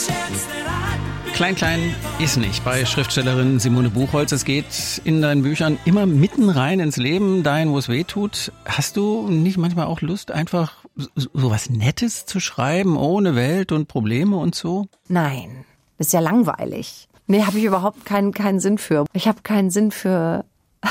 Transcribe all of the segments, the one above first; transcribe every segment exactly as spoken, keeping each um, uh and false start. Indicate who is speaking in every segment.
Speaker 1: Klein, klein ist nicht bei Schriftstellerin Simone Buchholz. Es geht in deinen Büchern immer mitten rein ins Leben, dahin, wo es weh tut. Hast du nicht manchmal auch Lust, einfach so was Nettes zu schreiben, ohne Welt und Probleme und so?
Speaker 2: Nein, das ist ja langweilig. Nee, habe ich überhaupt keinen, keinen Sinn für. Ich habe keinen Sinn für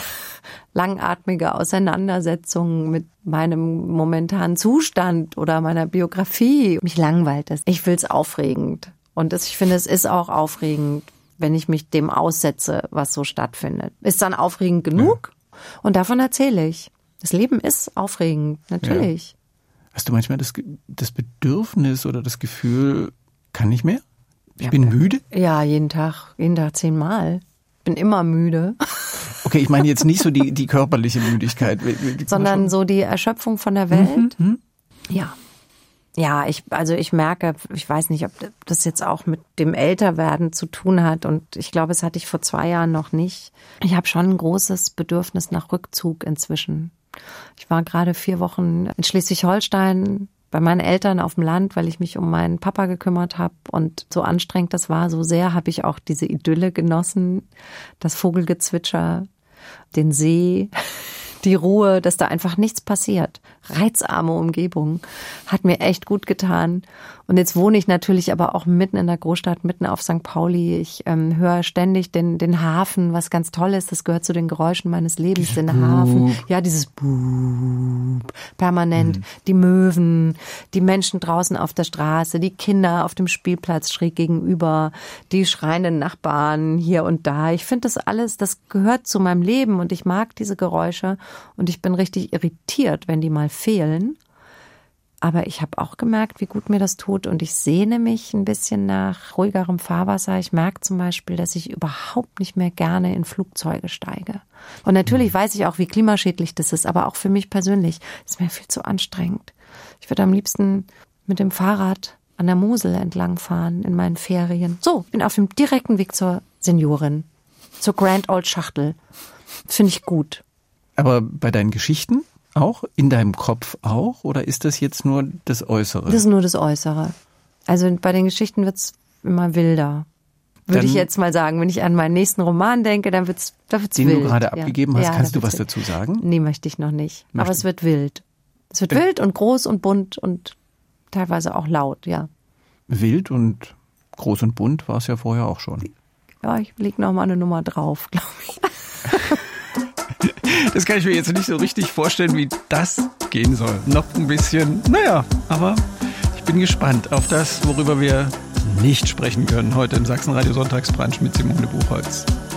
Speaker 2: langatmige Auseinandersetzungen mit meinem momentanen Zustand oder meiner Biografie. Mich langweilt das. Ich will's aufregend. Und das, ich finde, es ist auch aufregend, wenn ich mich dem aussetze, was so stattfindet. Ist dann aufregend genug? Ja. Und davon erzähle ich. Das Leben ist aufregend, natürlich.
Speaker 1: Ja. Hast du manchmal das, das Bedürfnis oder das Gefühl, kann nicht mehr? Ich
Speaker 2: ja,
Speaker 1: bin müde?
Speaker 2: Ja, jeden Tag, jeden Tag zehnmal. Bin immer müde.
Speaker 1: Okay, ich meine jetzt nicht so die, die körperliche Müdigkeit.
Speaker 2: Sondern so die Erschöpfung von der Welt. Mhm, ja. Ja, ich, also ich merke, ich weiß nicht, ob das jetzt auch mit dem Älterwerden zu tun hat und ich glaube, es hatte ich vor zwei Jahren noch nicht. Ich habe schon ein großes Bedürfnis nach Rückzug inzwischen. Ich war gerade vier Wochen in Schleswig-Holstein bei meinen Eltern auf dem Land, weil ich mich um meinen Papa gekümmert habe und so anstrengend das war, so sehr habe ich auch diese Idylle genossen, das Vogelgezwitscher, den See, die Ruhe, dass da einfach nichts passiert. Reizarme Umgebung. Hat mir echt gut getan. Und jetzt wohne ich natürlich aber auch mitten in der Großstadt, mitten auf Sankt Pauli. Ich ähm, höre ständig den, den Hafen, was ganz toll ist. Das gehört zu den Geräuschen meines Lebens, den Hafen. Ja, dieses Boop, permanent. Mhm. Die Möwen, die Menschen draußen auf der Straße, die Kinder auf dem Spielplatz schräg gegenüber, die schreienden Nachbarn hier und da. Ich finde das alles, das gehört zu meinem Leben und ich mag diese Geräusche. Und ich bin richtig irritiert, wenn die mal fehlen. Aber ich habe auch gemerkt, wie gut mir das tut. Und ich sehne mich ein bisschen nach ruhigerem Fahrwasser. Ich merke zum Beispiel, dass ich überhaupt nicht mehr gerne in Flugzeuge steige. Und natürlich weiß ich auch, wie klimaschädlich das ist. Aber auch für mich persönlich ist mir viel zu anstrengend. Ich würde am liebsten mit dem Fahrrad an der Mosel entlang fahren in meinen Ferien. So, bin auf dem direkten Weg zur Seniorin, zur Grand Old Schachtel. Finde ich gut.
Speaker 1: Aber bei deinen Geschichten auch? In deinem Kopf auch? Oder ist das jetzt nur das Äußere?
Speaker 2: Das ist nur das Äußere. Also bei den Geschichten wird's immer wilder. Würde dann, ich jetzt mal sagen. Wenn ich an meinen nächsten Roman denke, dann wird's, da wird's
Speaker 1: den
Speaker 2: wild.
Speaker 1: Den du gerade abgegeben ja. hast,
Speaker 2: ja,
Speaker 1: kannst du was
Speaker 2: wild.
Speaker 1: dazu sagen?
Speaker 2: Nee, möchte ich noch nicht.
Speaker 1: Möchten.
Speaker 2: Aber es wird wild. Es wird äh. wild und groß und bunt und teilweise auch laut, ja.
Speaker 1: Wild und groß und bunt war es ja vorher auch schon.
Speaker 2: Ja, ich leg noch mal eine Nummer drauf, glaube ich.
Speaker 1: Das kann ich mir jetzt nicht so richtig vorstellen, wie das gehen soll. Noch ein bisschen, naja, aber ich bin gespannt auf das, worüber wir nicht sprechen können heute im Sachsenradio Sonntagsbrunch mit Simone Buchholz.